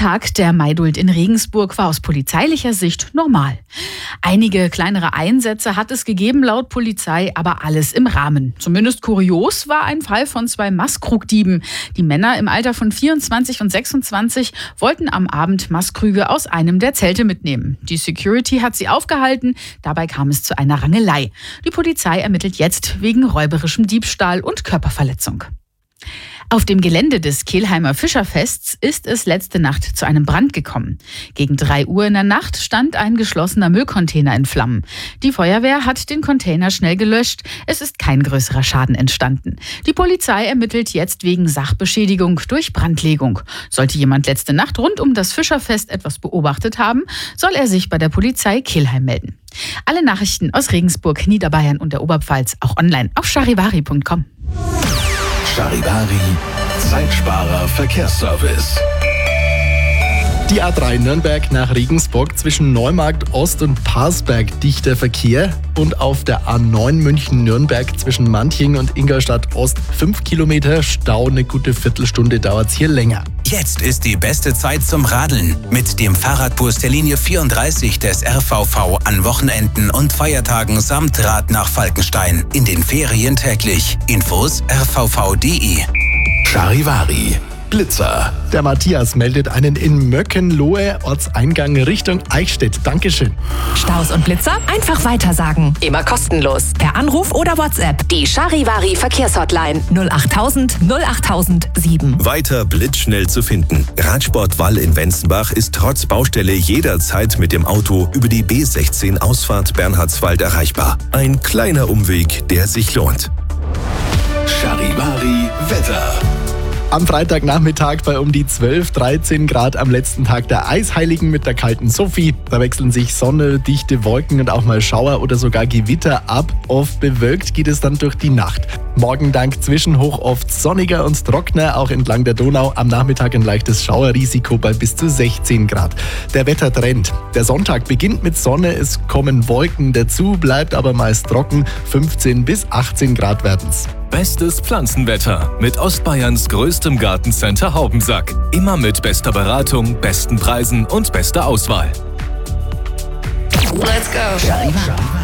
Tag der Maidult in Regensburg war aus polizeilicher Sicht normal. Einige kleinere Einsätze hat es gegeben laut Polizei, aber alles im Rahmen. Zumindest kurios war ein Fall von 2 Maßkrugdieben. Die Männer im Alter von 24 und 26 wollten am Abend Maßkrüge aus einem der Zelte mitnehmen. Die Security hat sie aufgehalten, dabei kam es zu einer Rangelei. Die Polizei ermittelt jetzt wegen räuberischem Diebstahl und Körperverletzung. Auf dem Gelände des Kelheimer Fischerfests ist es letzte Nacht zu einem Brand gekommen. Gegen 3 Uhr in der Nacht stand ein geschlossener Müllcontainer in Flammen. Die Feuerwehr hat den Container schnell gelöscht. Es ist kein größerer Schaden entstanden. Die Polizei ermittelt jetzt wegen Sachbeschädigung durch Brandlegung. Sollte jemand letzte Nacht rund um das Fischerfest etwas beobachtet haben, soll er sich bei der Polizei Kelheim melden. Alle Nachrichten aus Regensburg, Niederbayern und der Oberpfalz auch online auf charivari.com. Charivari, Zeitsparer Verkehrsservice. Die A3 Nürnberg nach Regensburg zwischen Neumarkt Ost und Parsberg dichter Verkehr und auf der A9 München-Nürnberg zwischen Manching und Ingolstadt Ost 5 Kilometer Stau, eine gute Viertelstunde dauert es hier länger. Jetzt ist die beste Zeit zum Radeln mit dem Fahrradbus der Linie 34 des RVV an Wochenenden und Feiertagen samt Rad nach Falkenstein. In den Ferien täglich. Infos rvv.de. Charivari, Blitzer. Der Matthias meldet einen in Möckenlohe, Ortseingang Richtung Eichstätt. Dankeschön. Staus und Blitzer einfach weitersagen. Immer kostenlos. Per Anruf oder WhatsApp. Die Charivari Verkehrshotline 08000 08007. Weiter blitzschnell zu finden. Radsport Wall in Wenzenbach ist trotz Baustelle jederzeit mit dem Auto über die B16 Ausfahrt Bernhardswald erreichbar. Ein kleiner Umweg, der sich lohnt. Charivari Wetter. Am Freitagnachmittag bei um die 12, 13 Grad am letzten Tag der Eisheiligen mit der kalten Sophie. Da wechseln sich Sonne, dichte Wolken und auch mal Schauer oder sogar Gewitter ab. Oft bewölkt geht es dann durch die Nacht. Morgen dank Zwischenhoch oft sonniger und trockener, auch entlang der Donau. Am Nachmittag ein leichtes Schauerrisiko bei bis zu 16 Grad. Der Wettertrend. Der Sonntag beginnt mit Sonne, es kommen Wolken dazu, bleibt aber meist trocken. 15 bis 18 Grad werden's. Bestes Pflanzenwetter mit Ostbayerns größtem Gartencenter Haubensack. Immer mit bester Beratung, besten Preisen und bester Auswahl. Let's go. Charivari.